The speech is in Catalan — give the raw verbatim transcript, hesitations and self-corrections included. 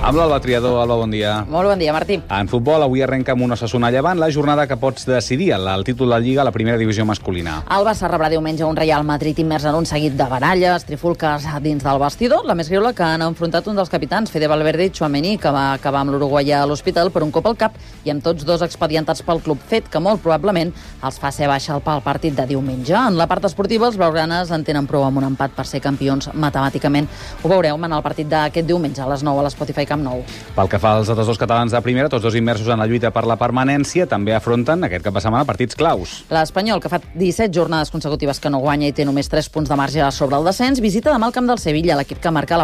Amb l'Alba Triador. Alba, bon dia. Molt bon dia, Martí. En futbol, avui arrenca amb un Osasuna Llevant la jornada que pots decidir el títol de Lliga a la primera divisió masculina. El Barça rebrà diumenge un Real Madrid immers en un seguit de baralles, trifulques dins del vestidor. La més greu la que han enfrontat un dels capitans, Fede Valverde i Tchouaméni, que va acabar amb l'uruguaià a l'hospital per un cop al cap i amb tots dos expedientats pel club, fet que molt probablement els fa ser baixa pel partit de diumenge. En la part esportiva, els blaugranes en tenen prou amb un empat per ser campions matemàticament. Ho veureu en el partit d'aquest diumenge a les nou a l'Spotify Camp Nou. Pel que fa als altres dos catalans de primera, tots dos immersos en la lluita per la permanència, també afronten aquest cap de setmana partits claus. L'Espanyol, que fa disset jornades consecutives que no guanya i té només tres punts de marge sobre el descens, visita demà el camp del Sevilla, l'equip que marca la